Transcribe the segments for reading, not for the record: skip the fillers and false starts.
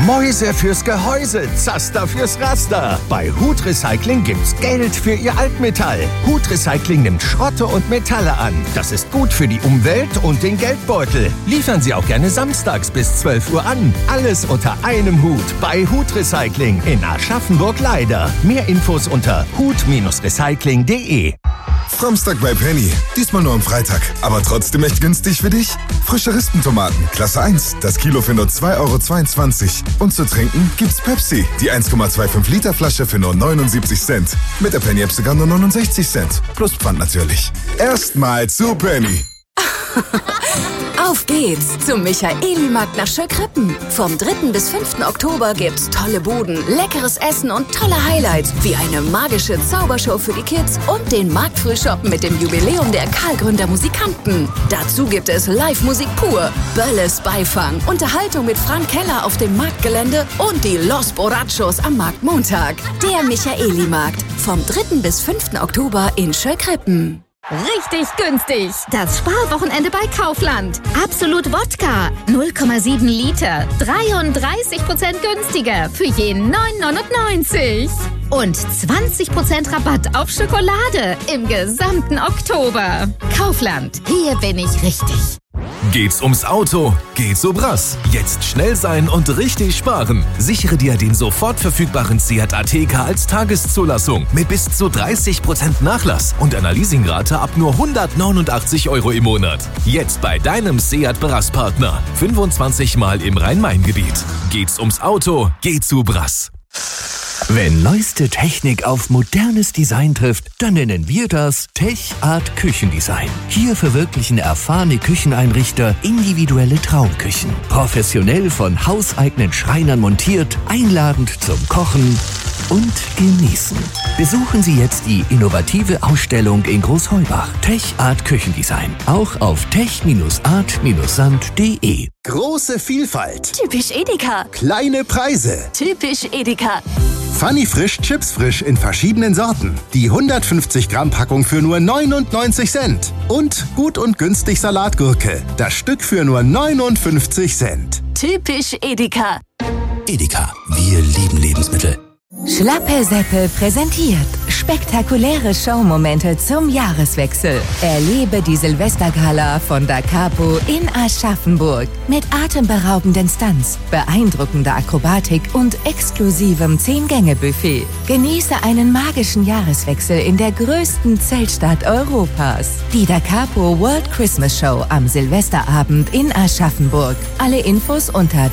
Mäuse fürs Gehäuse, Zaster fürs Raster. Bei Hut Recycling gibt's Geld für Ihr Altmetall. Hut Recycling nimmt Schrotte und Metalle an. Das ist gut für die Umwelt und den Geldbeutel. Liefern Sie auch gerne samstags bis 12 Uhr an. Alles unter einem Hut bei Hut Recycling in Aschaffenburg-Leider. Mehr Infos unter hut-recycling.de. Samstag bei Penny. Diesmal nur am Freitag. Aber trotzdem echt günstig für dich. Frische Rispentomaten, Klasse 1. Das Kilo für nur 2,22 €. Und zu trinken gibt's Pepsi. Die 1,25 Liter Flasche für nur 79 Cent. Mit der Penny-App sogar nur 69 Cent. Plus Pfand natürlich. Erstmal zu Penny. Auf geht's zum Michaeli-Markt nach Schöckrippen. Vom 3. bis 5. Oktober gibt's tolle Buden, leckeres Essen und tolle Highlights, wie eine magische Zaubershow für die Kids und den Marktfrühshoppen mit dem Jubiläum der Karlgründer Musikanten. Dazu gibt es Live-Musik pur, Bölles Beifang, Unterhaltung mit Frank Keller auf dem Marktgelände und die Los Borrachos am Marktmontag. Der Michaeli-Markt vom 3. bis 5. Oktober in Schöckrippen. Richtig günstig. Das Sparwochenende bei Kaufland. Absolut Wodka. 0,7 Liter. 33% günstiger. Für je 9,99 €. Und 20% Rabatt auf Schokolade im gesamten Oktober. Kaufland. Hier bin ich richtig. Geht's ums Auto? Geht's so brass. Jetzt schnell sein und richtig sparen. Sichere dir den sofort verfügbaren Seat Ateca als Tageszulassung mit bis zu 30% Nachlass und einer Leasingrate ab nur 189 € im Monat. Jetzt bei deinem Seat Brass-Partner. 25 Mal im Rhein-Main-Gebiet. Geht's ums Auto? Geht's so brass. Wenn neueste Technik auf modernes Design trifft, dann nennen wir das Tech Art Küchendesign. Hier verwirklichen erfahrene Kücheneinrichter individuelle Traumküchen. Professionell von hauseigenen Schreinern montiert, einladend zum Kochen und Genießen. Besuchen Sie jetzt die innovative Ausstellung in Großheubach. Tech Art Küchendesign. Auch auf tech-art-sand.de. Große Vielfalt. Typisch Edeka. Kleine Preise. Typisch Edeka. Funny Frisch Chips Frisch in verschiedenen Sorten. Die 150 Gramm Packung für nur 99 Cent. Und gut und günstig Salatgurke. Das Stück für nur 59 Cent. Typisch Edeka. Edeka. Wir lieben Lebensmittel. Schlappe Seppe präsentiert spektakuläre Showmomente zum Jahreswechsel. Erlebe die Silvestergala von Da Capo in Aschaffenburg mit atemberaubenden Stunts, beeindruckender Akrobatik und exklusivem 10-Gänge-Buffet. Genieße einen magischen Jahreswechsel in der größten Zeltstadt Europas. Die Da Capo World Christmas Show am Silvesterabend in Aschaffenburg. Alle Infos unter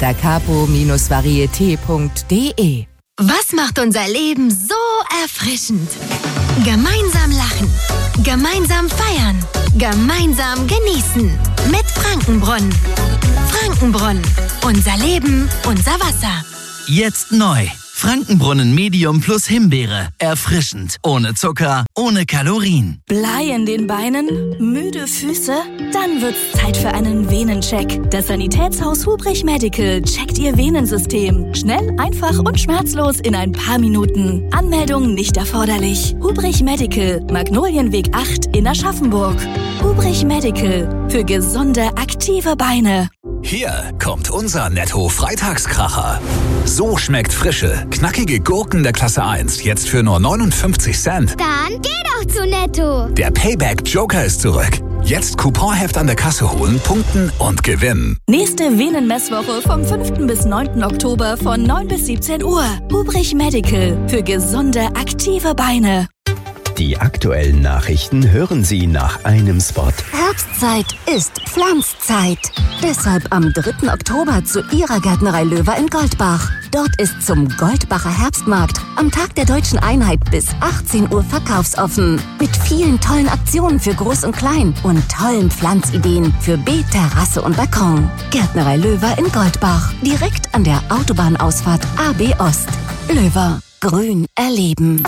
dacapo-varieté.de. Was macht unser Leben so erfrischend? Gemeinsam lachen, gemeinsam feiern, gemeinsam genießen. Mit Frankenbrunnen. Frankenbrunnen. Unser Leben, unser Wasser. Jetzt neu. Frankenbrunnen Medium plus Himbeere. Erfrischend. Ohne Zucker, ohne Kalorien. Blei in den Beinen? Müde Füße? Dann wird's Zeit für einen Venencheck. Das Sanitätshaus Hubrich Medical checkt Ihr Venensystem. Schnell, einfach und schmerzlos in ein paar Minuten. Anmeldung nicht erforderlich. Hubrich Medical, Magnolienweg 8 in Aschaffenburg. Hubrich Medical, für gesunde, aktive Beine. Hier kommt unser Netto-Freitagskracher. So schmeckt frische, knackige Gurken der Klasse 1 jetzt für nur 59 Cent. Dann geh doch zu Netto. Der Payback-Joker ist zurück. Jetzt Couponheft an der Kasse holen, punkten und gewinnen. Nächste Venenmesswoche vom 5. bis 9. Oktober von 9 bis 17 Uhr. Hubrich Medical, für gesunde, aktive Beine. Die aktuellen Nachrichten hören Sie nach einem Spot. Herbstzeit ist Pflanzzeit. Deshalb am 3. Oktober zu Ihrer Gärtnerei Löwer in Goldbach. Dort ist zum Goldbacher Herbstmarkt am Tag der Deutschen Einheit bis 18 Uhr verkaufsoffen. Mit vielen tollen Aktionen für Groß und Klein und tollen Pflanzideen für Beet, Terrasse und Balkon. Gärtnerei Löwer in Goldbach. Direkt an der Autobahnausfahrt AB Ost. Löwer. Grün erleben.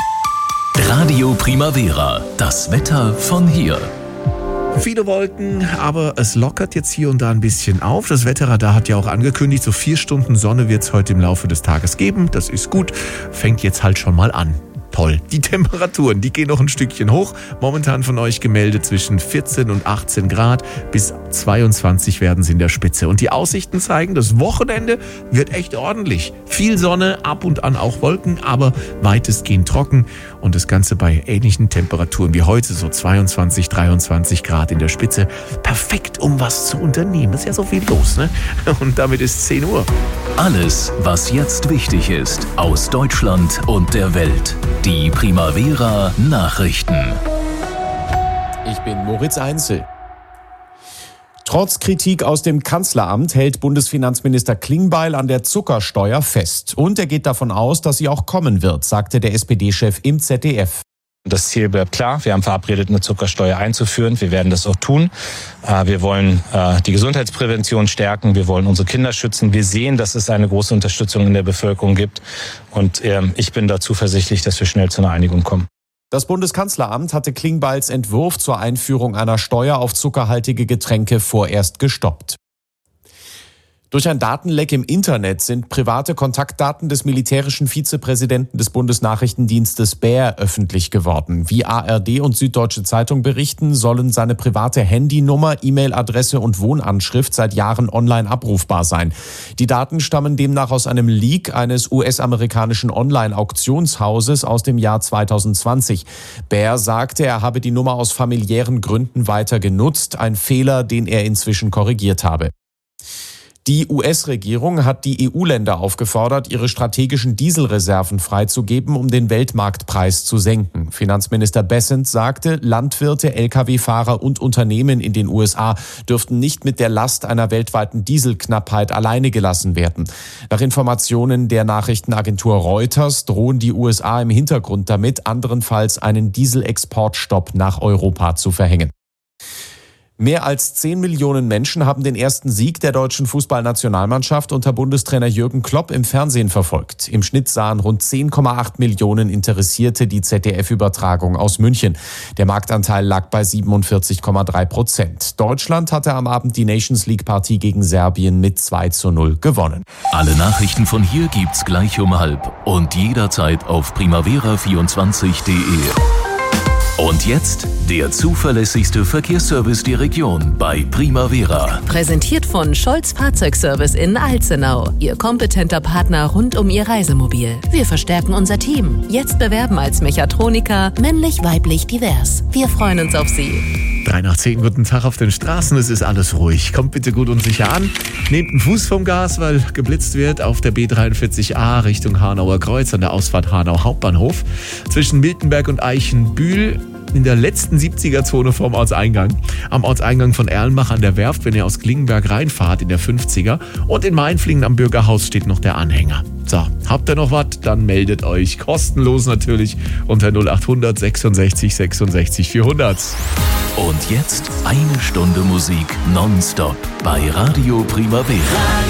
Radio Primavera. Das Wetter von hier. Viele Wolken, aber es lockert jetzt hier und da ein bisschen auf. Das Wetterradar hat ja auch angekündigt, so 4 Stunden Sonne wird es heute im Laufe des Tages geben. Das ist gut, fängt jetzt halt schon mal an. toll. Die Temperaturen, die gehen noch ein Stückchen hoch. Momentan von euch gemeldet zwischen 14 und 18 Grad. Bis 22 werden sie in der Spitze. Und die Aussichten zeigen, das Wochenende wird echt ordentlich. Viel Sonne, ab und an auch Wolken, aber weitestgehend trocken. Und das Ganze bei ähnlichen Temperaturen wie heute, so 22, 23 Grad in der Spitze. Perfekt, um was zu unternehmen. Ist ja so viel los, ne? Und damit ist 10 Uhr. Alles, was jetzt wichtig ist, aus Deutschland und der Welt. Die Primavera Nachrichten. Ich bin Moritz Einzel. Trotz Kritik aus dem Kanzleramt hält Bundesfinanzminister Klingbeil an der Zuckersteuer fest. Und er geht davon aus, dass sie auch kommen wird, sagte der SPD-Chef im ZDF. Das Ziel bleibt klar. Wir haben verabredet, eine Zuckersteuer einzuführen. Wir werden das auch tun. Wir wollen die Gesundheitsprävention stärken. Wir wollen unsere Kinder schützen. Wir sehen, dass es eine große Unterstützung in der Bevölkerung gibt. Und ich bin da zuversichtlich, dass wir schnell zu einer Einigung kommen. Das Bundeskanzleramt hatte Klingbeils Entwurf zur Einführung einer Steuer auf zuckerhaltige Getränke vorerst gestoppt. Durch ein Datenleck im Internet sind private Kontaktdaten des militärischen Vizepräsidenten des Bundesnachrichtendienstes BER öffentlich geworden. Wie ARD und Süddeutsche Zeitung berichten, sollen seine private Handynummer, E-Mail-Adresse und Wohnanschrift seit Jahren online abrufbar sein. Die Daten stammen demnach aus einem Leak eines US-amerikanischen Online-Auktionshauses aus dem Jahr 2020. BER sagte, er habe die Nummer aus familiären Gründen weiter genutzt, ein Fehler, den er inzwischen korrigiert habe. Die US-Regierung hat die EU-Länder aufgefordert, ihre strategischen Dieselreserven freizugeben, um den Weltmarktpreis zu senken. Finanzminister Bessent sagte, Landwirte, Lkw-Fahrer und Unternehmen in den USA dürften nicht mit der Last einer weltweiten Dieselknappheit alleine gelassen werden. Nach Informationen der Nachrichtenagentur Reuters drohen die USA im Hintergrund damit, anderenfalls einen Dieselexportstopp nach Europa zu verhängen. Mehr als 10 Millionen Menschen haben den ersten Sieg der deutschen Fußballnationalmannschaft unter Bundestrainer Jürgen Klopp im Fernsehen verfolgt. Im Schnitt sahen rund 10,8 Millionen Interessierte die ZDF-Übertragung aus München. Der Marktanteil lag bei 47,3%. Deutschland hatte am Abend die Nations-League-Partie gegen Serbien mit 2:0 gewonnen. Alle Nachrichten von hier gibt's gleich um 12 und jederzeit auf primavera24.de. Und jetzt der zuverlässigste Verkehrsservice der Region bei Primavera. Präsentiert von Scholz Fahrzeugservice in Alzenau. Ihr kompetenter Partner rund um Ihr Reisemobil. Wir verstärken unser Team. Jetzt bewerben als Mechatroniker, männlich, weiblich, divers. Wir freuen uns auf Sie. 3 nach 10, guten Tag auf den Straßen, es ist alles ruhig. Kommt bitte gut und sicher an. Nehmt einen Fuß vom Gas, weil geblitzt wird auf der B43a Richtung Hanauer Kreuz an der Ausfahrt Hanau Hauptbahnhof. Zwischen Miltenberg und Eichenbühl in der letzten 70er-Zone vorm Ortseingang. Am Ortseingang von Erlenbach an der Werft, wenn ihr aus Klingenberg reinfahrt in der 50er. Und in Mainflingen am Bürgerhaus steht noch der Anhänger. So, habt ihr noch was? Dann meldet euch. Kostenlos natürlich unter 0800 66 66 400. Und jetzt 1 Stunde Musik nonstop bei Radio Primavera.